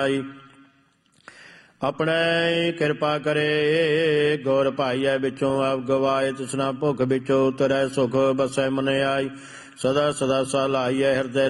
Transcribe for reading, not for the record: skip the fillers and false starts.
ਆਪਣੇ ਕਿਰਪਾ ਕਰੇ ਗੁਰ ਭਾਈਐ ਵਿਚੋਂ ਆਪ ਗਵਾਏ ਤਿਸਨਾ ਭੁਖ ਵਿਚੋਂ ਉਤਰੈ ਸੁਖ ਬਸੈ ਮਨ ਆਈ ਸਦਾ ਸਦਾ ਸਲਾਹੀਐ ਹਿਰਦੈ